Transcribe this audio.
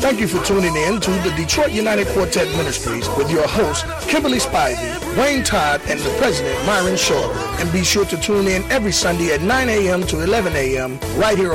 Thank you for tuning in to the Detroit United Quartet Ministries with your hosts, Kimberly Spivey, Wayne Todd, and the president, Myron Shorter. And be sure to tune in every Sunday at 9 a.m. to 11 a.m. right here